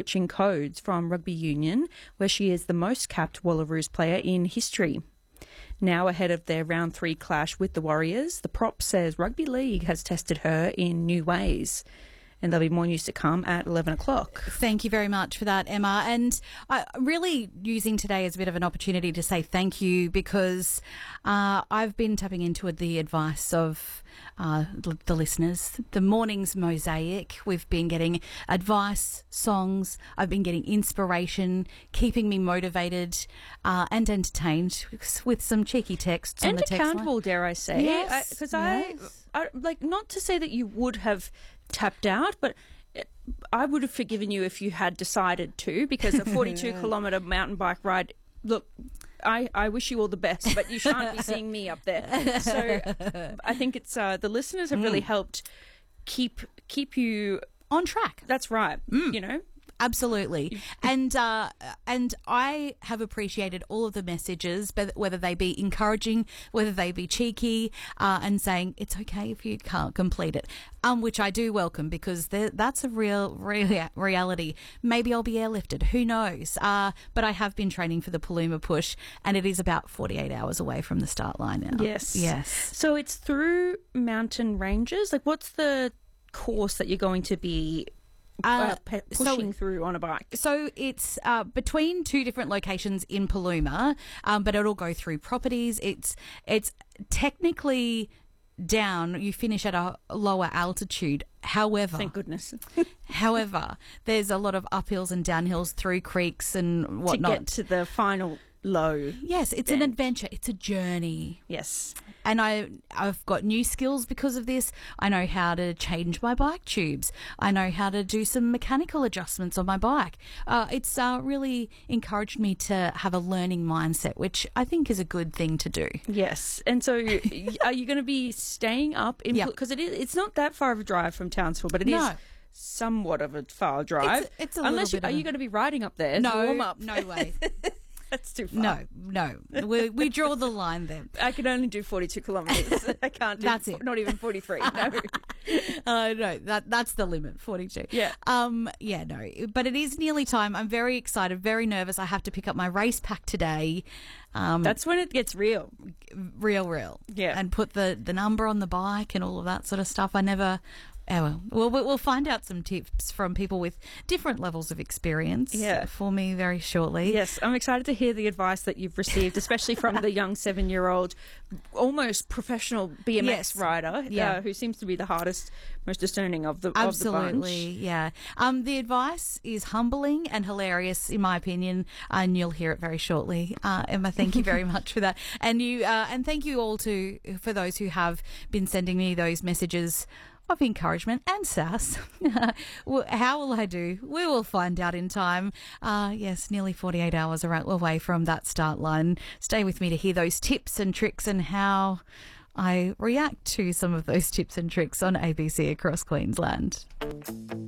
switching codes from rugby union, where she is the most capped Wallaroos player in history. Now ahead of their round 3 clash with the Warriors, the prop says rugby league has tested her in new ways. And there'll be more news to come at 11 o'clock. Thank you very much for that, Emma. And really using today as a bit of an opportunity to say thank you, because I've been tapping into the advice of the listeners. The morning's mosaic. We've been getting advice, songs. I've been getting inspiration, keeping me motivated and entertained with some cheeky texts on the text line. And accountable, dare I say. Yes. Because I like, not to say that you would have tapped out, but I would have forgiven you if you had decided to, because a 42-kilometre mountain bike ride, look, I wish you all the best, but you shan't be seeing me up there. So I think it's the listeners have really helped keep you on track. That's right. You know? Absolutely. And I have appreciated all of the messages, whether they be encouraging, whether they be cheeky, and saying it's okay if you can't complete it, which I do welcome, because that's a real reality. Maybe I'll be airlifted. Who knows? But I have been training for the Paluma Push, and it is about 48 hours away from the start line now. Yes. Yes. So it's through mountain ranges. Like, what's the course that you're going to be pushing through on a bike? So it's between 2 different locations in Paluma, but it'll go through properties. It's technically down. You finish at a lower altitude. However, thank goodness. However, there's a lot of uphills and downhills through creeks and whatnot to get to the final low. Yes, it's an adventure. It's a journey. Yes. And I've got new skills because of this. I know how to change my bike tubes. I know how to do some mechanical adjustments on my bike. It's really encouraged me to have a learning mindset, which I think is a good thing to do. Yes. And so are you going to be staying up in, because it's not that far of a drive from Townsville, but it is somewhat of a far drive. It's a Unless little bit. Are you going to be riding up there? No, to warm up? No way. That's too far. No. We draw the line then. I can only do 42 kilometres. I can't do not even 43. No. No, that's the limit, 42. Yeah. No. But it is nearly time. I'm very excited, very nervous. I have to pick up my race pack today. That's when it gets real. Real. Yeah. And put the number on the bike and all of that sort of stuff. We'll find out some tips from people with different levels of experience for me very shortly. Yes, I'm excited to hear the advice that you've received, especially from the young 7-year-old, almost professional BMX rider, who seems to be the hardest, most discerning of the bunch. Absolutely, yeah. The advice is humbling and hilarious, in my opinion, and you'll hear it very shortly. Emma, thank you very much for that, and thank you all for those who have been sending me those messages of encouragement and sass. How will I do? We will find out in time. Yes, nearly 48 hours away from that start line. Stay with me to hear those tips and tricks and how I react to some of those tips and tricks on ABC Across Queensland.